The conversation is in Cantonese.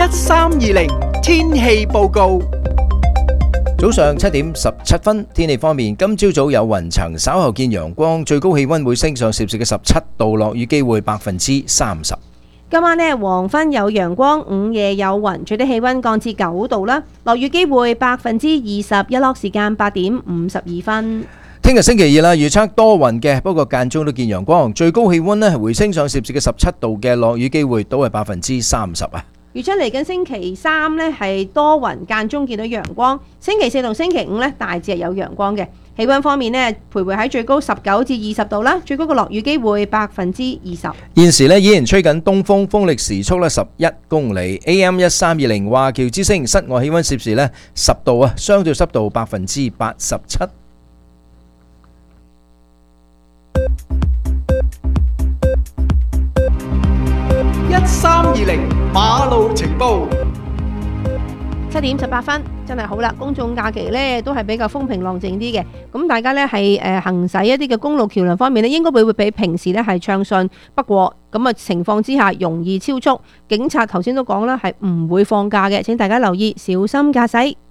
1320天氣報告。 早上7點17分，天氣方面，今朝早有雲層，稍後見陽光，最高氣溫會升上攝氏嘅17度，落雨機會30%。 今晚呢，黃昏有陽光，午夜有雲，最低氣溫降至9度啦，落雨機會20%，日落時間8點52分。 聽日星期二啦，預測多雲嘅，不過間中都見陽光，最高氣溫呢回升上攝氏嘅17度嘅，落雨機會都係30%啊。 預測嚟緊星期三呢係多雲間中見到陽光，星期四同星期五呢大致係有陽光嘅。氣溫方面呢，徘徊喺最高19至20度啦，最高嘅落雨機會20%。 現時呢依然吹緊東風，風力時速呢11公里。AM 1320華僑之聲，室外氣溫攝氏呢10度啊，相對濕度87%。 1320馬路情報。 7點18分，真係好啦！公眾假期呢都係比較風平浪靜啲嘅，咁大家呢係行駛一啲嘅公路橋梁方面呢，應該會比平時呢係暢順。不過咁情況之下容易超速，警察頭先都講啦，係唔會放假嘅，請大家留意，小心駕駛。